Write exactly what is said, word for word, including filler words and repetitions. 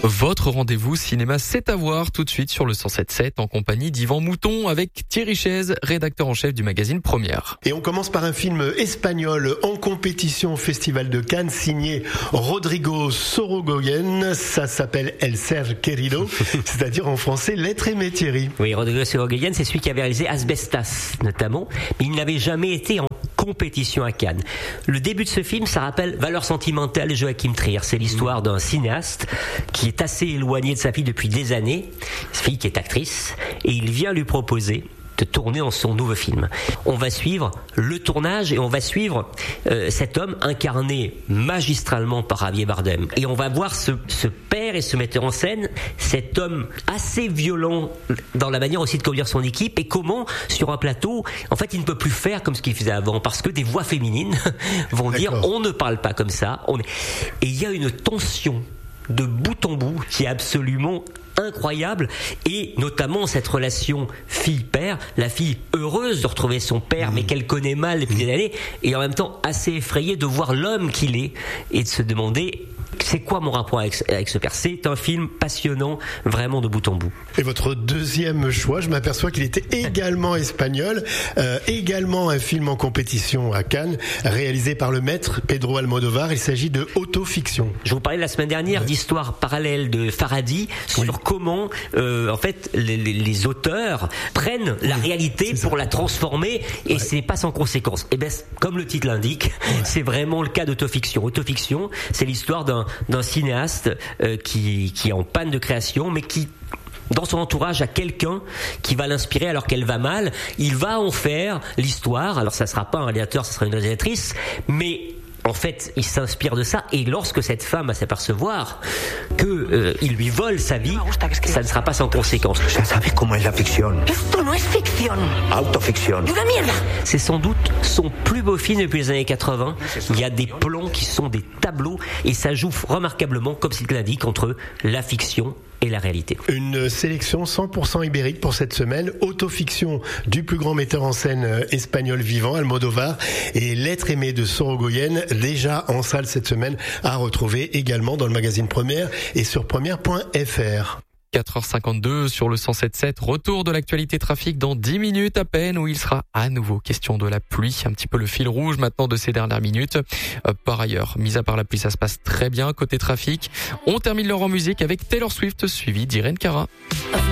Votre rendez-vous cinéma, c'est à voir tout de suite sur le cent sept sept en compagnie d'Yvan Mouton avec Thierry Chaise, rédacteur en chef du magazine Première. Et on commence par un film espagnol en compétition au Festival de Cannes signé Rodrigo Sorogoyen. Ça s'appelle El Ser Querido, c'est-à-dire en français l'être aimé, Thierry. Oui, Rodrigo Sorogoyen, c'est celui qui avait réalisé Asbestas notamment, mais il n'avait jamais été en compétition à Cannes. Le début de ce film, ça rappelle Valeurs sentimentales de Joachim Trier. C'est l'histoire d'un cinéaste qui est assez éloigné de sa fille depuis des années, sa fille qui est actrice, et il vient lui proposer de tourner dans son nouveau film. On va suivre le tournage et on va suivre euh, cet homme incarné magistralement par Javier Bardem. Et on va voir ce, ce père et ce metteur en scène, cet homme assez violent dans la manière aussi de conduire son équipe et comment, sur un plateau, en fait, il ne peut plus faire comme ce qu'il faisait avant parce que des voix féminines vont D'accord. dire on ne parle pas comme ça. On est... Et il y a une tension de bout en bout qui est absolument incroyable, et notamment cette relation fille-père, la fille heureuse de retrouver son père mmh. mais qu'elle connaît mal depuis des années, et en même temps assez effrayée de voir l'homme qu'il est et de se demander c'est quoi mon rapport avec, avec ce père. C'est un film passionnant, vraiment de bout en bout. Et votre deuxième choix, je m'aperçois qu'il était également espagnol, euh, également un film en compétition à Cannes, réalisé par le maître Pedro Almodóvar. Il s'agit de Autofiction. Je vous parlais la semaine dernière ouais. d'histoire parallèle de Farhadi sur oui. comment euh, en fait les, les, les auteurs prennent la réalité pour la transformer, et ouais. c'est pas sans conséquence. Et ben comme le titre l'indique, ouais. c'est vraiment le cas d'Autofiction. Autofiction, c'est l'histoire d'un d'un cinéaste euh, qui, qui est en panne de création, mais qui dans son entourage a quelqu'un qui va l'inspirer alors qu'elle va mal. Il va en faire l'histoire. Alors ça sera pas un réalisateur, ça sera une réalisatrice, mais en fait, il s'inspire de ça, et lorsque cette femme va s'apercevoir que euh, il lui vole sa vie, ça ne sera pas sans conséquence. Ya sabes cómo es la ficción. Esto no es ficción. Autoficción. Una mierda. C'est sans doute son plus beau film depuis les années quatre-vingts. Il y a des plans qui sont des tableaux, et ça joue remarquablement, comme il l'indique, entre la fiction et la réalité. Une sélection cent pour cent ibérique pour cette semaine. Autofiction du plus grand metteur en scène espagnol vivant, Almodóvar, et L'être aimé de Sorogoyen, déjà en salle cette semaine, à retrouver également dans le magazine Première et sur première point f r. quatre heures cinquante-deux sur le cent sept sept. Retour de l'actualité trafic dans dix minutes à peine, où il sera à nouveau question de la pluie. Un petit peu le fil rouge maintenant de ces dernières minutes. Euh, par ailleurs, mis à part la pluie, ça se passe très bien côté trafic. On termine l'heure en musique avec Taylor Swift, suivi d'Irene Cara.